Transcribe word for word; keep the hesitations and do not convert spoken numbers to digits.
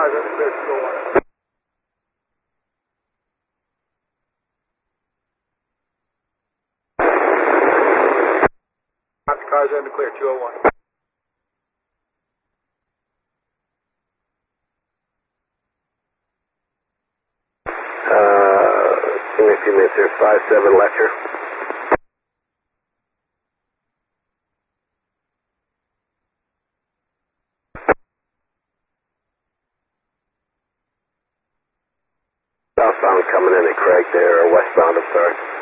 cars on the clear, two oh one. Lots of cars on the clear, two oh one. Uh, give me a few minutes here, five seven lecture. Southbound coming in at Craig there, or westbound, I'm sorry.